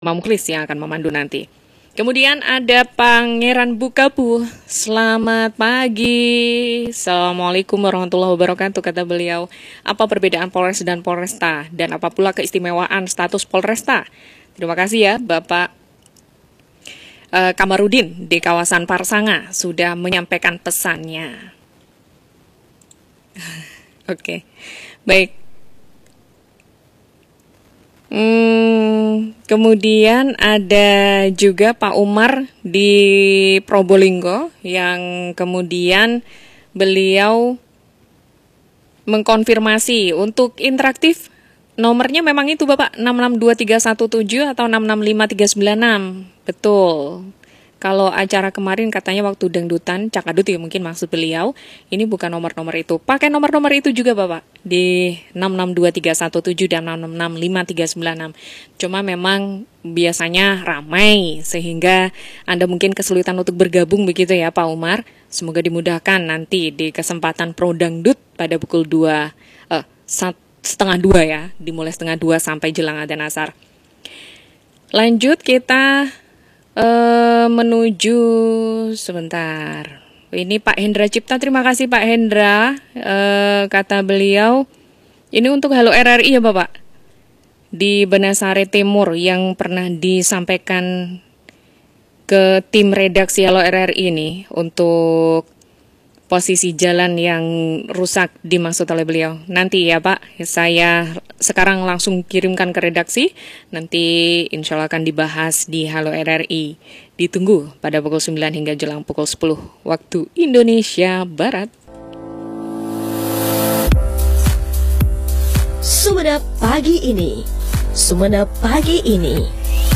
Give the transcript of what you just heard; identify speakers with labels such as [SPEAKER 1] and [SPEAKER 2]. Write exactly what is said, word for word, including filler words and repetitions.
[SPEAKER 1] Pak Mukhlis yang akan memandu nanti. Kemudian ada Pangeran Bukapu. Selamat pagi. Assalamualaikum warahmatullahi wabarakatuh, kata beliau. Apa perbedaan Polres dan Polresta? Dan apa pula keistimewaan status Polresta? Terima kasih ya Bapak uh, Kamarudin di kawasan Parsanga sudah menyampaikan pesannya. Oke, okay. Baik. Hmm, kemudian ada juga Pak Umar di Probolinggo yang kemudian beliau mengkonfirmasi untuk interaktif nomornya memang itu Bapak enam enam dua tiga satu tujuh atau enam enam lima tiga sembilan enam. Betul. Kalau acara kemarin katanya waktu dangdutan Cakadut ya mungkin maksud beliau, ini bukan nomor-nomor itu. Pakai nomor-nomor itu juga Bapak di enam enam dua tiga satu tujuh dan enam enam lima tiga sembilan enam. Cuma memang biasanya ramai sehingga Anda mungkin kesulitan untuk bergabung begitu ya Pak Umar. Semoga dimudahkan nanti di kesempatan Pro Dangdut pada pukul dua, eh, setengah dua ya, dimulai setengah dua sampai jelang adzan asar. Lanjut kita Uh, menuju sebentar. Ini Pak Hendra Cipta, terima kasih Pak Hendra. Uh, kata beliau, ini untuk Halo R R I ya Bapak. Di Benasare Timur yang pernah disampaikan ke tim redaksi Halo R R I ini untuk posisi jalan yang rusak dimaksud oleh beliau. Nanti ya Pak, saya sekarang langsung kirimkan ke redaksi. Nanti insya Allah akan dibahas di Halo R R I. Ditunggu pada pukul sembilan hingga jelang pukul sepuluh waktu Indonesia Barat.
[SPEAKER 2] Sumenep pagi ini. Sumenep pagi ini.